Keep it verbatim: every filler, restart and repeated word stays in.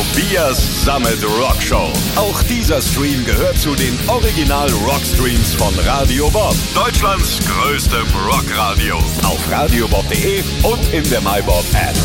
Tobias Sammet Rock Show. Auch dieser Stream gehört zu den Original Rockstreams von Radio Bob. Deutschlands größtem Rockradio. Auf radiobob punkt de und in der MyBob App.